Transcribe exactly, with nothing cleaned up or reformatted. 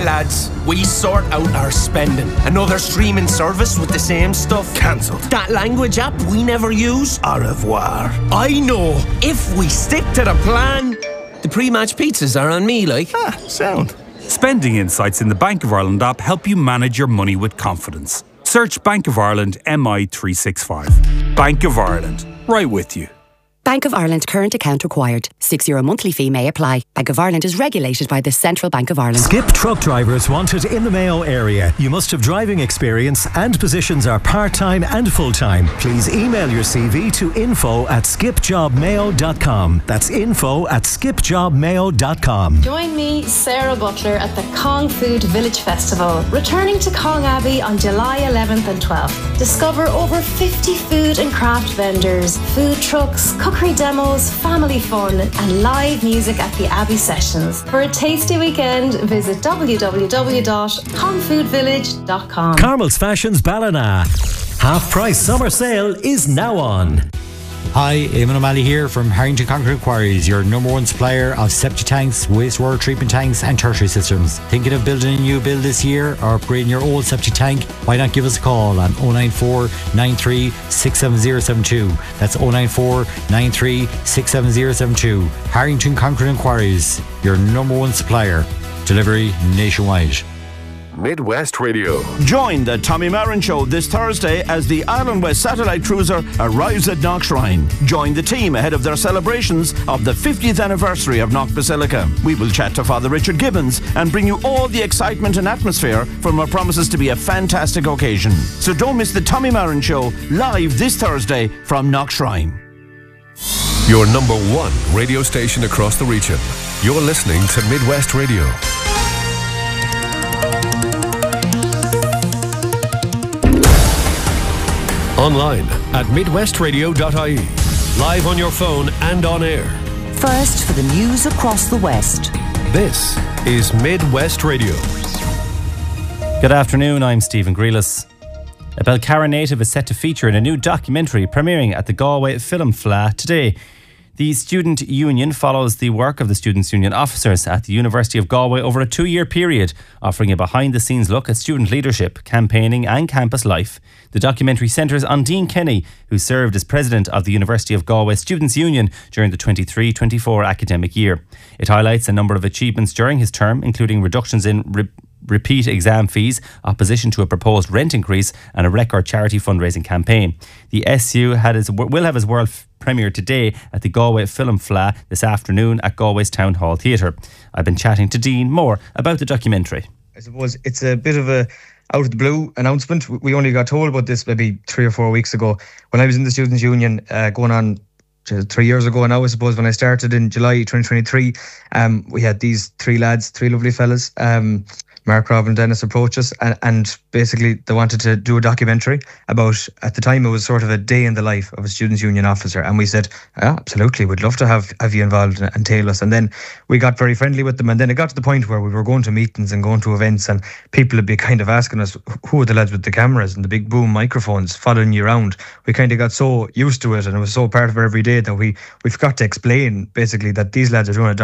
lads, we sort out our spending. Another streaming service with the same stuff. Cancelled. That language app we never use. Au revoir. I know. If we stick to the plan, the pre-match pizzas are on me, like. Ah, sound. Spending insights in the Bank of Ireland app help you manage your money with confidence. Search Bank of Ireland M I three sixty-five. Bank of Ireland, right with you. Bank of Ireland current account required. six euro monthly fee may apply. Bank of Ireland is regulated by the Central Bank of Ireland. Skip truck drivers wanted in the Mayo area. You must have driving experience and positions are part-time and full-time. Please email your C V to info at skip job mayo dot com. That's info at skip job mayo dot com. Join me, Sarah Butler, at the Cong Food Village Festival, returning to Cong Abbey on July eleventh and twelfth. Discover over fifty food and craft vendors, food trucks, cookery demos, family fun and live music at the Abbey Sessions. For a tasty weekend, visit w w w dot cong food village dot com. Carmel's Fashions Ballina. Half price summer sale is now on. Hi, Eamon O'Malley here from Harrington Concrete Quarries, your number one supplier of septic tanks, wastewater treatment tanks and tertiary systems. Thinking of building a new build this year or upgrading your old septic tank? Why not give us a call on oh nine four, nine three, six seven zero seven two. That's oh nine four, nine three, six seven zero seven two. Harrington Concrete Quarries, your number one supplier. Delivery nationwide. Midwest Radio. Join the Tommy Marin Show this Thursday as the Ireland West Satellite Cruiser arrives at Knockshrine. Join the team ahead of their celebrations of the fiftieth anniversary of Knock Basilica. We will chat to Father Richard Gibbons and bring you all the excitement and atmosphere from what promises to be a fantastic occasion. So don't miss the Tommy Marin Show live this Thursday from Knockshrine. Your number one radio station across the region. You're listening to Midwest Radio. Online at midwest radio dot I E. Live on your phone and on air. First for the news across the West. This is Midwest Radio. Good afternoon, I'm Stephen Grealis. A Belcarra native is set to feature in a new documentary premiering at the Galway Film Fleadh today. The Student Union follows the work of the Students' Union officers at the University of Galway over a two-year period, offering a behind-the-scenes look at student leadership, campaigning and campus life. The documentary centres on Dean Kenny, who served as president of the University of Galway Students' Union during the twenty-three twenty-four academic year. It highlights a number of achievements during his term, including reductions in re- repeat exam fees, opposition to a proposed rent increase and a record charity fundraising campaign. The S U had his, will have his world premiere today at the Galway Film Fleadh this afternoon at Galway's Town Hall Theatre. I've been chatting to Dean more about the documentary. I suppose it's a bit of a out of the blue announcement. We only got told about this maybe three or four weeks ago when I was in the Students' Union uh, going on three years ago now, I suppose, when I started in July twenty twenty-three. Um, we had these three lads, three lovely fellas, um, Mark, Rob and Dennis approach us and, and basically they wanted to do a documentary about, at the time it was sort of a day in the life of a Students' Union officer, and we said, yeah, absolutely, we'd love to have, have you involved and, and tail us. And then we got very friendly with them, and then it got to the point where we were going to meetings and going to events and people would be kind of asking us, who are the lads with the cameras and the big boom microphones following you around? We kind of got so used to it and it was so part of our every day that we, we forgot to explain basically that these lads are doing a